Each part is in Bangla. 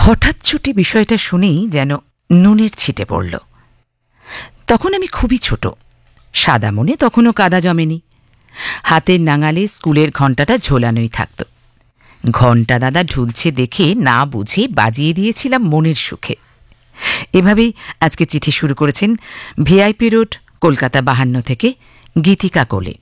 হঠাৎ ছুটি বিষয়টা শুনেই যেন নুনের ছিটে পড়ল। তখন আমি খুবই ছোট, সাদা মনে তখনও কাদা জমেনি। হাতের নাঙালে স্কুলের ঘণ্টাটা ঝোলানোই থাকত। ঘণ্টা দাদা ঢুলছে দেখে না বুঝে বাজিয়ে দিয়েছিলাম মনের সুখে। এভাবেই আজকে চিঠি শুরু করেছেন ভিআইপি রোড, কলকাতা 52 থেকে গীতিকা কোলে।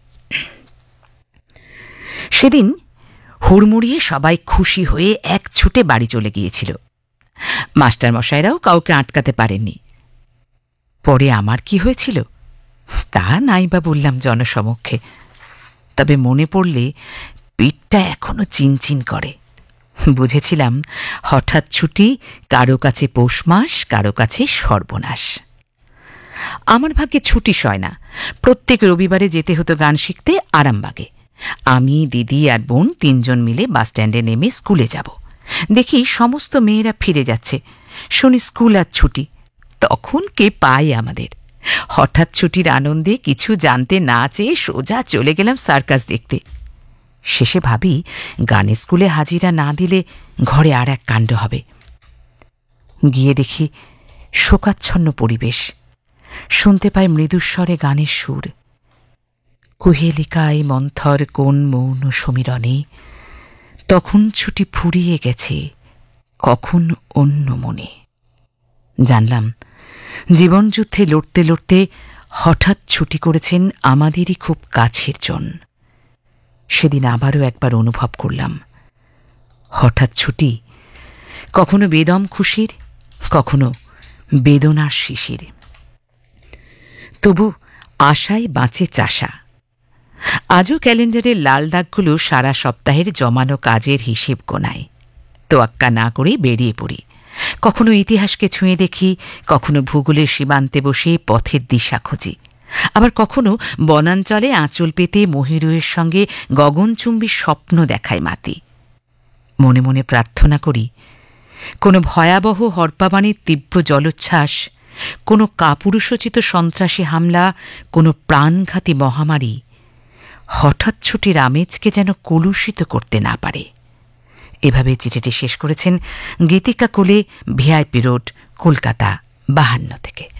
সেদিন হুড়মুড়িয়ে সবাই খুশি হয়ে এক ছুটে বাড়ি চলে গিয়েছিল। মাস্টারমশাইরাও কাউকে আটকাতে পারেননি। পরে আমার কি হয়েছিল তা নাই বা বললাম জনসমক্ষে, তবে মনে পড়লে পেটটা এখনো চিনচিন করে। বুঝেছিলাম হঠাৎ ছুটি, কারো কাছে পৌষ মাস, কারো কাছে সর্বনাশ। আমার ভাগ্যে ছুটি সয় না। প্রত্যেক রবিবারে যেতে হতো গান শিখতে আরামবাগে। আমি, দিদি আর বোন 3 জন মিলে বাসস্ট্যান্ডে নেমে স্কুলে যাব। দেখি সমস্ত মেয়েরা ফিরে যাচ্ছে, শুনি স্কুল আর ছুটি। তখন কে পায় আমাদের? হঠাৎ ছুটির আনন্দে কিছু জানতে না চেয়ে সোজা চলে গেলাম সার্কাস দেখতে। শেষে ভাবি গানের স্কুলে হাজিরা না দিলে ঘরে আর এক কাণ্ড হবে। গিয়ে দেখি শোকাচ্ছন্ন পরিবেশ। শুনতে পাই মৃদুস্বরে গানের সুর। কুহেলিকায় মন্থর কোন মৌন সমীরণে তখন ছুটি ফুরিয়ে গেছে কখন অন্য মনে। জানলাম জীবনযুদ্ধে লড়তে লড়তে হঠাৎ ছুটি করেছেন আমাদেরই খুব কাছের জন। সেদিন আবারও একবার অনুভব করলাম হঠাৎ ছুটি কখনো বেদম খুশির, কখনো বেদনার শিশির। তবু আশায় বাঁচে চাষা। আজও ক্যালেন্ডারের লাল দাগগুলো সারা সপ্তাহের জমানো কাজের হিসেব গোনায়। তোয়াক্কা না করে বেরিয়ে পড়ি। কখনো ইতিহাসকে ছুঁয়ে দেখি, কখনো ভূগোলের সীমান্তে বসে পথের দিশা খুঁজি, আবার কখনো বনাঞ্চলে আঁচল পেতে মহিরুহের সঙ্গে গগনচুম্বী স্বপ্ন দেখায় মাতি। মনে মনে প্রার্থনা করি কোনো ভয়াবহ হরপাবাণীর তীব্র জলোচ্ছ্বাস, কোনো কাপুরুষোচিত সন্ত্রাসী হামলা, কোনো প্রাণঘাতী মহামারী হঠাৎ ছুটির আমেজকে যেন কলুষিত করতে না পারে। এভাবে চিঠিটি শেষ করেছেন গীতিকা কোলে, ভিআইপি রোড, কলকাতা 52 থেকে।